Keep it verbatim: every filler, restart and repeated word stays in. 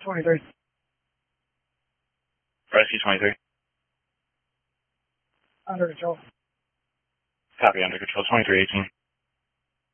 twenty-three. Rescue twenty-three. Under control. Copy, under control. twenty-three eighteen.